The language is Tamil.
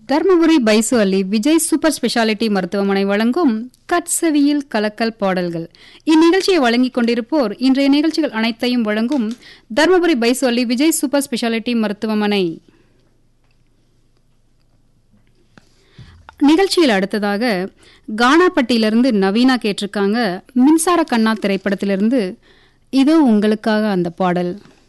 தர்மபுரி பைசு அலி விஜய் சூப்பர் ஸ்பெஷாலிட்டி மருத்துவமனை வழங்கும் கட்செவியில் கலக்கல் பாடல்கள். இந்நிகழ்ச்சியை வழங்கிக் கொண்டிருப்போர் இன்றைய நிகழ்ச்சிகள் அனைத்தையும் வழங்கும் தர்மபுரி பைசு அலி விஜய் சூப்பர் ஸ்பெஷாலிட்டி மருத்துவமனை. நிகழ்ச்சியில் அடுத்ததாக கானாப்பட்டியிலிருந்து நவீனா கேட்டிருக்காங்க. மின்சார கண்ணா திரைப்படத்திலிருந்து இதோ உங்களுக்காக அந்த பாடல்.